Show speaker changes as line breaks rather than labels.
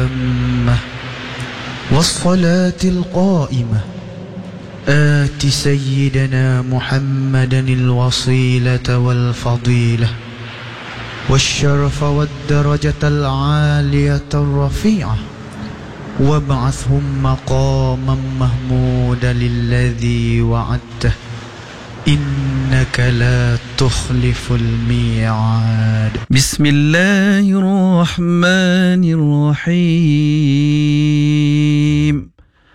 والصلاة القائمة آت سيدنا محمدا الوصيلة والفضيلة والشرف والدرجة العالية الرفيعة وابعثهم مقاما محمودا الذي وعدته إنك لا تخلف الميعاد. بسم الله الرحمن الرحيم.